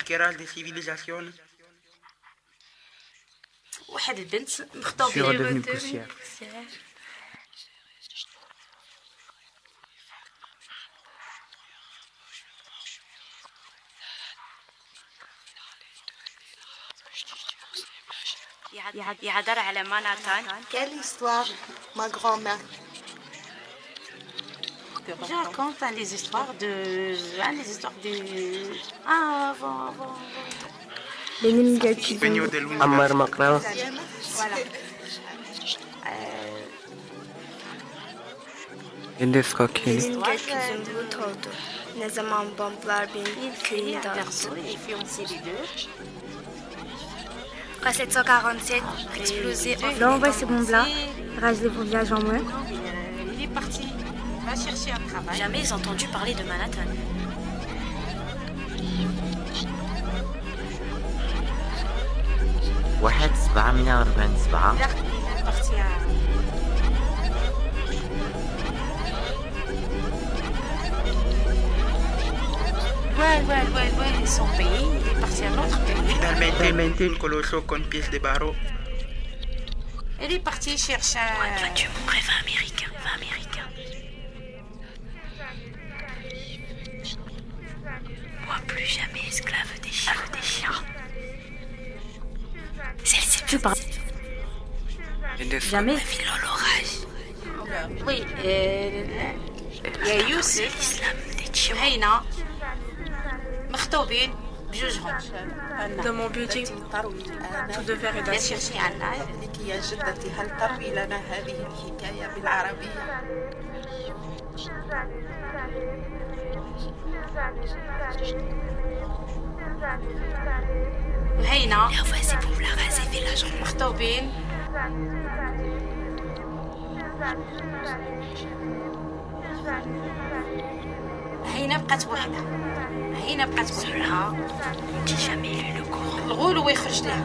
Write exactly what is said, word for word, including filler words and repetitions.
conquérage des civilisations. واحد البنت Je suis مخطوبين redevenu poussière. يهضر على مانهاتن. Quelle histoire, ma grand-mère? Je raconte hein, les histoires de hein, les histoires de ah, avant avant Peño بنين del Universo. عمار مقراوة. voilà. Elif Kokili. Benim gökyüzüm bulut oldu. Ne zaman bombalar beni köyü Un dağıttı. garçon et fiancé les deux. Après sept cent quarante-sept, explosé en Là, on voit ces bombes-là. Rage les voyages en moins. Il est parti, il va chercher un travail. Jamais entendu parler de Manhattan. واحد سبعمية وأربعين سبعة. Il est parti à Ouais, ouais, ouais, ouais, son pays, il est parti à l'autre pays. Finalmente, un coloso con pies de barro. Il est parti chercher un... Vois-tu mon rêve américain, va américain. Moi plus jamais esclave des chiens, des chiens. Celle-ci Tu parles. Elif. Jamais. ville en l'orage. Oui, euh, il y a Youssef, L'islam des chiens. وهينا مخطوبين بجوجهم. Dans mon building, tout de verre et Il a d'acier. cherché Anna. لك يا جدتي هل تروي لنا هذه الحكاية بالعربية؟ وهينا La voix c'est pour me la raser, fais la jambe. مخطوبين هينا بقات وحدة. هينا بقات وحدة. J'ai jamais lu le Coran. الغول هو يخرج لها.